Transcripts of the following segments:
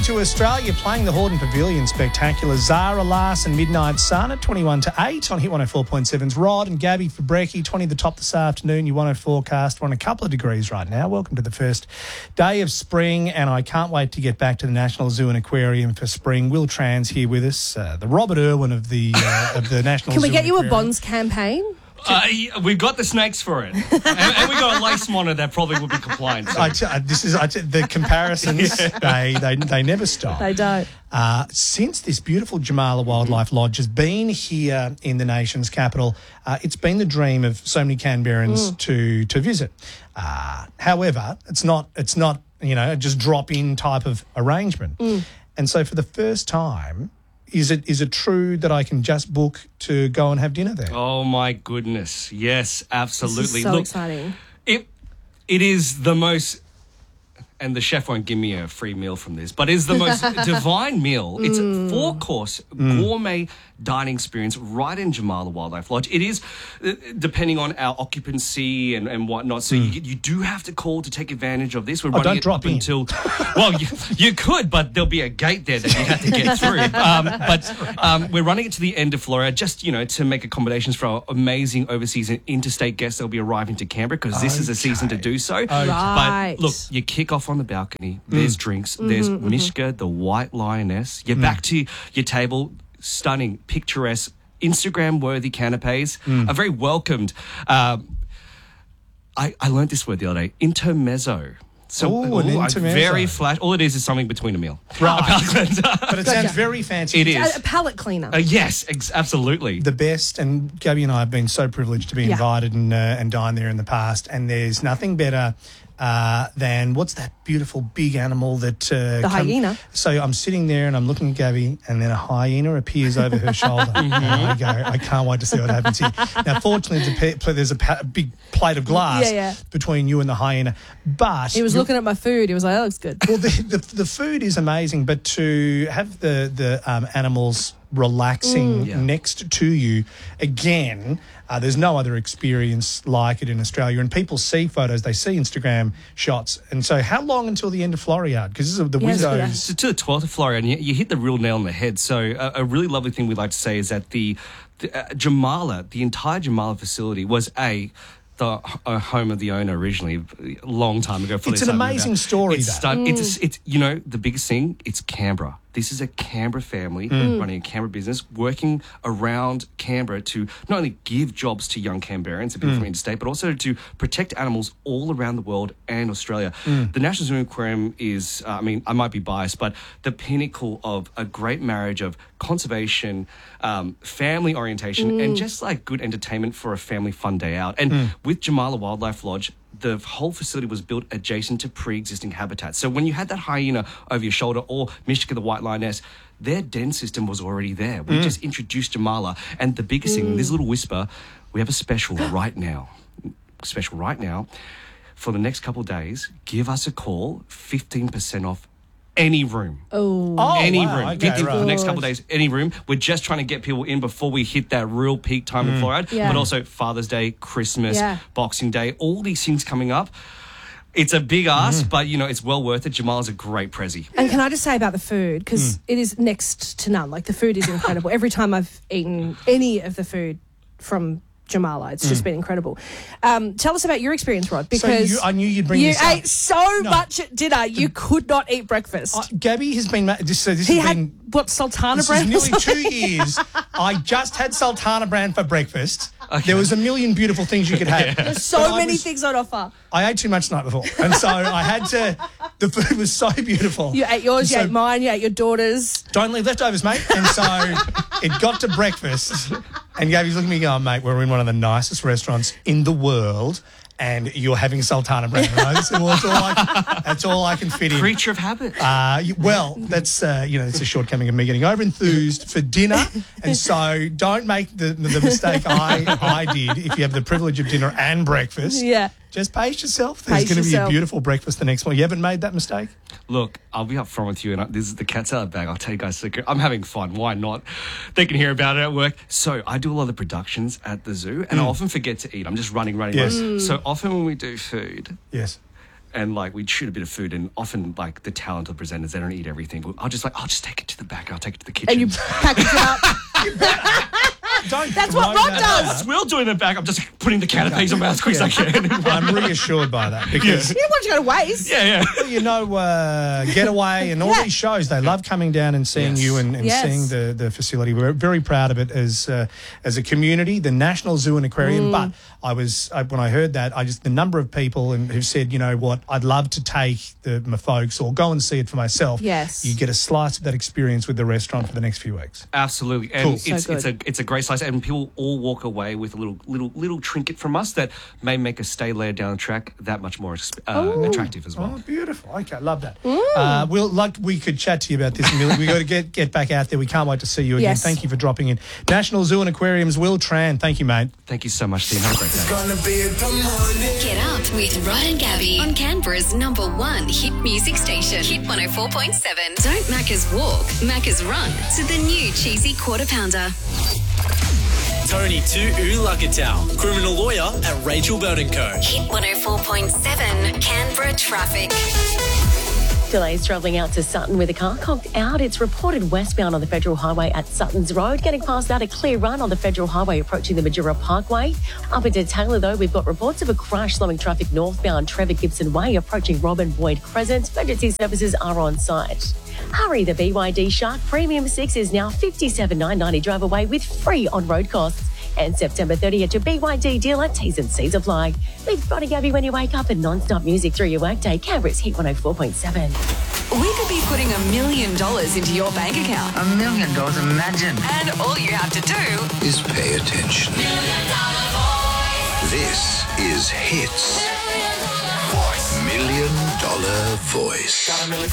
to Australia playing the Hordern Pavilion Spectacular. Zara Larson, Midnight Sun at 21 to 8 on Hit 104.7's Rod and Gabby for Brekkie. 20 the top this afternoon. Your 104 forecast. We're on a couple of degrees right now. Welcome to the first day of spring, and I can't wait to get back to the National Zoo and Aquarium for spring. Will Trans here with us, the Robert Irwin of the National Zoo. Can we get and you a Aquarium. Bonds campaign? We've got the snakes for it, and we've got a lace monitor that probably would be compliant. So. The comparisons. They never stop. They don't. Since this beautiful Jamala Wildlife Lodge has been here in the nation's capital, it's been the dream of so many Canberrans to visit. However, it's not a just drop in type of arrangement, and so for the first time. Is it true that I can just book to go and have dinner there? Oh my goodness! Yes, absolutely. This is so exciting. It is the most, and the chef won't give me a free meal from this, but it's the most divine meal. It's a 4-course gourmet dining experience right in Jamala Wildlife Lodge. It is, depending on our occupancy and whatnot, so you do have to call to take advantage of this. We're running don't it drop up in. until, well, you could, but there'll be a gate there that you have to get through. But we're running it to the end of Florida, just, to make accommodations for our amazing overseas and interstate guests that will be arriving to Canberra, because this is a season to do so. Right. But look, you kick off on the balcony, there's drinks, there's Mishka, the white lioness. You're back to your table, stunning, picturesque, Instagram-worthy canapes, are very welcomed. I learned this word the other day, intermezzo. So an intermezzo. Very flat. All it is something between a meal. Right. A palate cleanser. But it sounds very fancy. It is. A palate cleaner. Yes, absolutely. The best, and Gabby and I have been so privileged to be invited and dine there in the past, and there's nothing better than, what's that beautiful big animal that... The hyena. So I'm sitting there and I'm looking at Gabby, and then a hyena appears over her shoulder. And I go, I can't wait to see what happens here. Now, fortunately, there's a big plate of glass between you and the hyena, but... He was looking at my food. He was like, that looks good. Well, the food is amazing, but to have the animals relaxing next to you, again, there's no other experience like it in Australia. And people see photos, they see Instagram shots. And so how long until the end of Floriade? Because this is the windows. So to the 12th of Florida, and you hit the real nail on the head. So a really lovely thing we'd like to say is that the Jamala, the entire Jamala facility was the home of the owner originally, a long time ago. It's an amazing story, It's the biggest thing, it's Canberra. This is a Canberra family running a Canberra business, working around Canberra to not only give jobs to young Canberrans and people from interstate, but also to protect animals all around the world and Australia. The National Zoo and Aquarium is, I might be biased, but the pinnacle of a great marriage of conservation, family orientation, and just like good entertainment for a family fun day out. And with Jamala Wildlife Lodge, the whole facility was built adjacent to pre-existing habitats. So when you had that hyena over your shoulder, or Mishka the white lioness, their den system was already there. We just introduced Jamala. And the biggest thing, this little whisper, we have a special right now. For the next couple of days, give us a call, 15% off any room. Any room. Okay, For the right. next couple of days, any room. We're just trying to get people in before we hit that real peak time in Florida. Yeah. But also Father's Day, Christmas, Yeah. Boxing Day, all these things coming up. It's a big ask, but, it's well worth it. Jamala's a great prezi. And can I just say about the food, because it is next to none. Like, the food is incredible. Every time I've eaten any of the food from Jamala, it's just been incredible. Tell us about your experience, Rod, because I knew you'd bring you this up. ate so much at dinner, you could not eat breakfast. Gabby has been... This He has had, been... Sultana This bread? is nearly 2 years. I just had Sultana brand for breakfast. Okay. There was a million beautiful things you could have. There's so many things on offer. I ate too much the night before. And so I had to... The food was so beautiful. You ate yours, you ate mine, you ate your daughter's. Don't leave leftovers, mate. And so it got to breakfast. And Gabby's looking at me going, mate, we're in one of the nicest restaurants in the world. And you're having Sultana brand, right? That's all I can fit in. Creature of habit. That's it's a shortcoming of me getting over enthused for dinner, and so don't make the mistake I did. If you have the privilege of dinner and breakfast, just pace yourself. There's going to be a beautiful breakfast the next morning. You haven't made that mistake? Look, I'll be up front with you, and this is the cat salad bag. I'll tell you guys a secret. I'm having fun. Why not? They can hear about it at work. So I do a lot of productions at the zoo, and I often forget to eat. I'm just running. Yes. So often when we do food, yes, and like we'd shoot a bit of food, and often like the talented presenters, they don't eat everything. But I'll just take it to the back. I'll take it to the kitchen. And you package it up. That's what Rod does. We'll do it in the back. I'm just putting the can of peas on my mouth as quick as I can. I'm reassured by that because you don't want to go to waste. Yeah. well, you know, Getaway and all these shows, they love coming down and seeing you and seeing the facility. We're very proud of it as a community, the National Zoo and Aquarium. But when I heard that, the number of people who said, you know what, I'd love to take my folks or go and see it for myself. Yes. You get a slice of that experience with the restaurant for the next few weeks. Absolutely. And cool. it's a great slice, and people all walk away with a little trinket from us that may make a stay later down the track that much more attractive as well. Oh, beautiful. Okay, love that. We could chat to you about this, Millie. We got to get back out there. We can't wait to see you again. Yes. Thank you for dropping in. National Zoo and Aquariums, Will Tran. Thank you, mate. Thank you so much, team. Have a great day. It's gonna be a good morning. Get up with Rod and Gabby on Canberra's #1 hit music station, Hit 104.7. Don't Macca's walk, Macca's run to the new cheesy quarter pounder. Tony Tu'ulakatau, criminal lawyer at Rachel Bird & Co. Hit 104.7 Canberra traffic. Delays travelling out to Sutton with a car conked out. It's reported westbound on the Federal Highway at Sutton's Road. Getting past that, a clear run on the Federal Highway approaching the Majura Parkway. Up into Taylor, though, we've got reports of a crash slowing traffic northbound Trevor Gibson Way approaching Robin Boyd Crescent. Emergency services are on site. Hurry, the BYD Shark Premium 6 is now $57,990 drive away with free on-road costs. And September 30th to BYD dealer, T's and C's apply. With Rod and Gabby when you wake up and non-stop music through your workday. Canberra's Hit 104.7. We could be putting $1 million into your bank account. $1 million, imagine. And all you have to do Is pay attention. This is Hits. $1 million voice.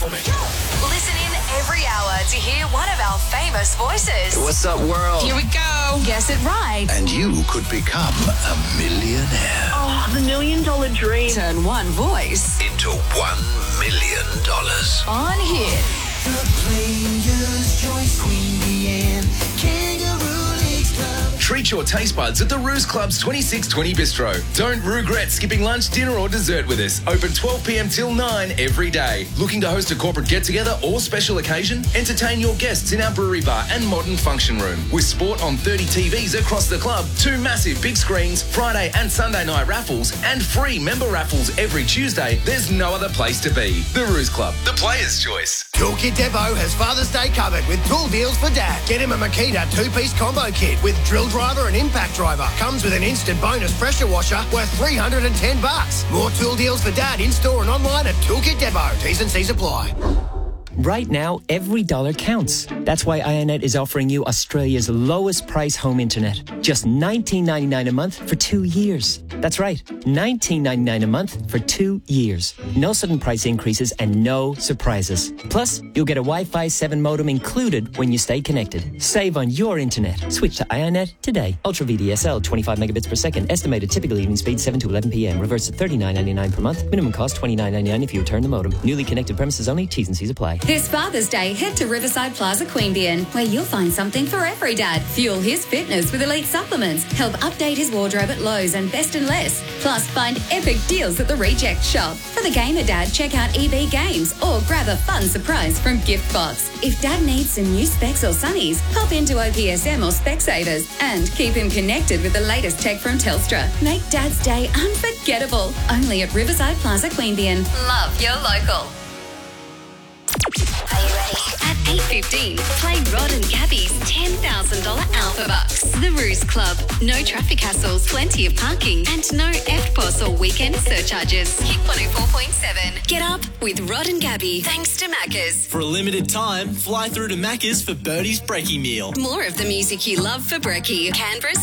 listen in every hour to hear one of our famous voices. What's up, world? Here we go. Guess it right. And you could become a millionaire. Oh, the $1 million dream. Turn one voice Into $1 million. on Hit. The Players' Choice Queen Bee and Kangaroo Leagues Club. Treat your taste buds at the Ruse Club's 2620 Bistro. Don't regret skipping lunch, dinner or dessert with us. Open 12 p.m. till 9 every day. Looking to host a corporate get-together or special occasion? Entertain your guests in our brewery bar and modern function room. With sport on 30 TVs across the club, 2 massive big screens, Friday and Sunday night raffles, and free member raffles every Tuesday, there's no other place to be. The Ruse Club, the Players' Choice. Toolkit Depot has Father's Day covered with tool deals for Dad. Get him a Makita 2-piece combo kit with drill driver and impact driver. Comes with an instant bonus pressure washer worth $310. More tool deals for Dad in-store and online at Toolkit Depot. T's and C's apply. Right now, every dollar counts. That's why IONET is offering you Australia's lowest price home internet. Just $19.99 a month for 2 years. That's right, $19.99 a month for 2 years. No sudden price increases and no surprises. Plus, you'll get a Wi-Fi 7 modem included when you stay connected. Save on your internet. Switch to IONET today. Ultra VDSL, 25 megabits per second. Estimated typical evening speed 7 to 11 p.m. Reverse at $39.99 per month. Minimum cost $29.99 if you return the modem. Newly connected premises only. T's and C's apply. This Father's Day, head to Riverside Plaza Queanbeyan, where you'll find something for every dad. Fuel his fitness with elite supplements. Help update his wardrobe at Lowe's and Best and Less. Plus, find epic deals at the Reject Shop. For the gamer dad, check out EB Games or grab a fun surprise from GiftBox. If dad needs some new specs or sunnies, pop into OPSM or Specsavers and keep him connected with the latest tech from Telstra. Make Dad's Day unforgettable. Only at Riverside Plaza Queanbeyan. Love your local. Are you ready? At 8:15, play Rod and Gabby's $10,000 Alpha Bucks. The Ruse Club. No traffic hassles, plenty of parking, and no FPOS or weekend surcharges. Hit 104.7. Get up with Rod and Gabby. Thanks to Macca's. For a limited time, fly through to Macca's for Birdie's Brekkie Meal. More of the music you love for brekkie. Canberra's